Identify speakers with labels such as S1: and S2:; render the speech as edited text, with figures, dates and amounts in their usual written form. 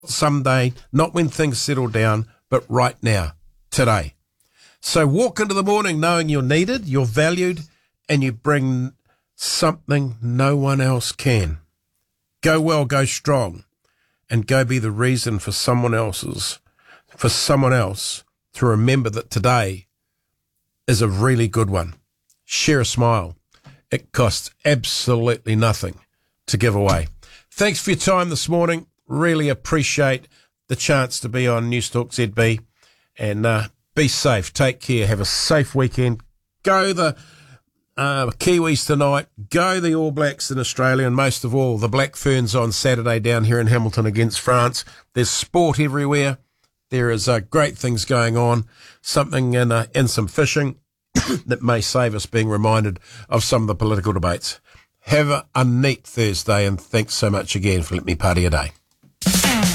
S1: someday, not when things settle down, but right now, today. So walk into the morning knowing you're needed, you're valued, and you bring something no one else can. Go well, go strong, and go be the reason for someone else to remember that today is a really good one. Share a smile. It costs absolutely nothing to give away. Thanks for your time this morning. Really appreciate the chance to be on Newstalk ZB. And be safe. Take care. Have a safe weekend. Go the Kiwis tonight. Go the All Blacks in Australia. And most of all, the Black Ferns on Saturday down here in Hamilton against France. There's sport everywhere. There is great things going on. Something in some fishing that may save us being reminded of some of the political debates. Have a neat Thursday, and thanks so much again for letting me party a day.